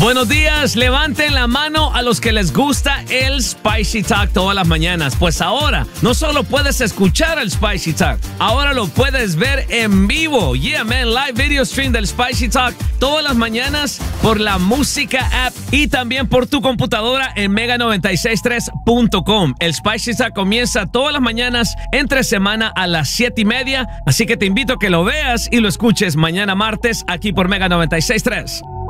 Buenos días, levanten la mano a los que les gusta el Spicy Talk todas las mañanas. Pues ahora no solo puedes escuchar el Spicy Talk, ahora lo puedes ver en vivo. Yeah, man, live video stream del Spicy Talk todas las mañanas por la Música App y también por tu computadora en mega963.com. El Spicy Talk comienza todas las mañanas entre semana a las 7:30, así que te invito a que lo veas y lo escuches mañana martes aquí por Mega 96.3.